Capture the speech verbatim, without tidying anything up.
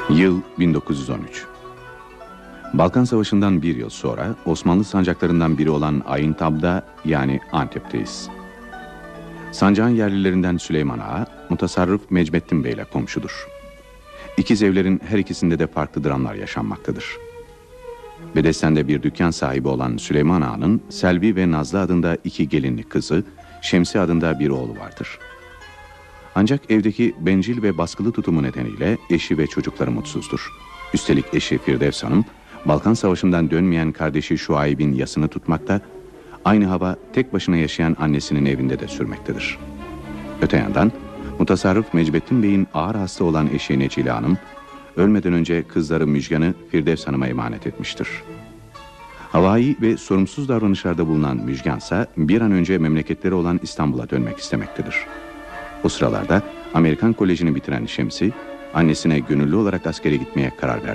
Yıl bin dokuz yüz on üç. Balkan Savaşı'ndan bir yıl sonra Osmanlı sancaklarından biri olan Aintab'da yani Antep'teyiz. Sancağın yerlilerinden Süleyman Ağa, mutasarrıf Mecmettin Bey ile komşudur. İkiz evlerin her ikisinde de farklı dramlar yaşanmaktadır. Bedesten'de bir dükkan sahibi olan Süleyman Ağa'nın Selvi ve Nazlı adında iki gelinli kızı, Şemsi adında bir oğlu vardır. Ancak evdeki bencil ve baskılı tutumu nedeniyle eşi ve çocukları mutsuzdur. Üstelik eşi Firdevs Hanım, Balkan Savaşı'ndan dönmeyen kardeşi Şuayb'in yasını tutmakta, aynı hava tek başına yaşayan annesinin evinde de sürmektedir. Öte yandan, mutasarrıf Mecmettin Bey'in ağır hasta olan eşi Necile Hanım, ölmeden önce kızları Müjgan'ı Firdevs Hanım'a emanet etmiştir. Havai ve sorumsuz davranışlarda bulunan Müjgan ise bir an önce memleketleri olan İstanbul'a dönmek istemektedir. O sıralarda Amerikan Koleji'ni bitiren Şemsi, annesine gönüllü olarak askere gitmeye karar vermiştir.